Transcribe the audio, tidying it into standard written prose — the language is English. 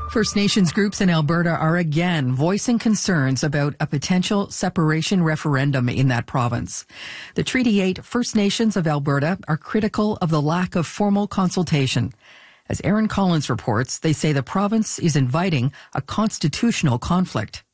First Nations groups in Alberta are again voicing concerns about a potential separation referendum in that province. The Treaty 8 First Nations of Alberta are critical of the lack of formal consultation. As Aaron Collins reports, they say the province is inviting a constitutional conflict.